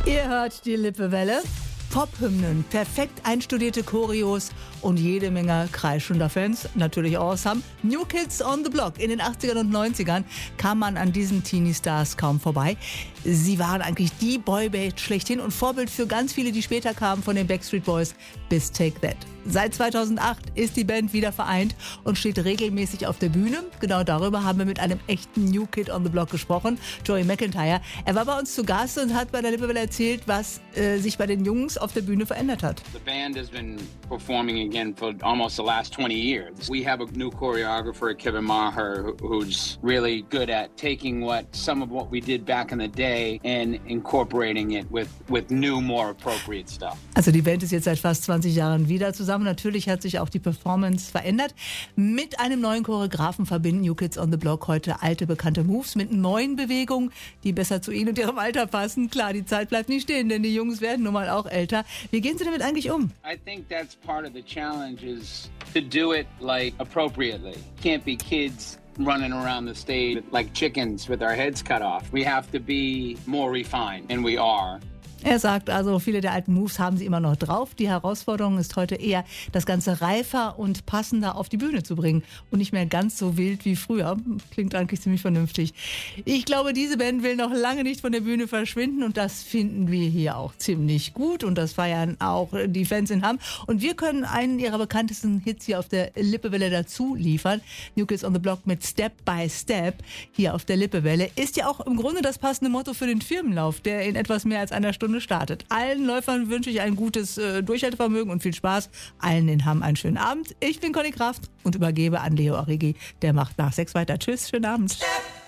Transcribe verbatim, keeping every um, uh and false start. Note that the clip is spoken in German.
Ihr hört die Lippewelle. Pop-Hymnen, perfekt einstudierte Choreos und jede Menge kreischender Fans, natürlich awesome. New Kids on the Block. In den achtzigern und neunzigern kam man an diesen Teenie-Stars kaum vorbei. Sie waren eigentlich die Boyband schlechthin und Vorbild für ganz viele, die später kamen, von den Backstreet Boys bis Take That. Seit zweitausendacht ist die Band wieder vereint und steht regelmäßig auf der Bühne. Genau darüber haben wir mit einem echten New Kid on the Block gesprochen, Joey McIntyre. Er war bei uns zu Gast und hat bei der Lippewelle erzählt, was äh, sich bei den Jungs auf der Bühne verändert hat. The band has been performing again for almost the last twenty years. We have a new choreographer, Kevin Maher, who's really good at taking what some of what we did back in the day and incorporating it with with new, more appropriate stuff. Also die Band ist jetzt seit fast zwanzig Jahren wieder zusammen. Natürlich hat sich auch die Performance verändert. Mit einem neuen Choreografen verbinden New Kids on the Block heute alte, bekannte Moves mit neuen Bewegungen, die besser zu ihnen und ihrem Alter passen. Klar, die Zeit bleibt nicht stehen, denn die Jungs werden nun mal auch älter. Wie gehen Sie damit eigentlich um? I think that's part of the challenge is to do it like appropriately. Can't be kids running around the stage like chickens with our heads cut off. We have to be more refined, and we are. Er sagt also, viele der alten Moves haben sie immer noch drauf. Die Herausforderung ist heute eher, das Ganze reifer und passender auf die Bühne zu bringen und nicht mehr ganz so wild wie früher. Klingt eigentlich ziemlich vernünftig. Ich glaube, diese Band will noch lange nicht von der Bühne verschwinden und das finden wir hier auch ziemlich gut und das feiern auch die Fans in Hamm. Und wir können einen ihrer bekanntesten Hits hier auf der Lippewelle dazu liefern. New Kids on the Block mit Step by Step hier auf der Lippewelle ist ja auch im Grunde das passende Motto für den Firmenlauf, der in etwas mehr als einer Stunde startet. Allen Läufern wünsche ich ein gutes äh, Durchhaltevermögen und viel Spaß. Allen in Hamm einen schönen Abend. Ich bin Conny Kraft und übergebe an Leo Origi. Der macht nach sechs weiter. Tschüss, schönen Abend.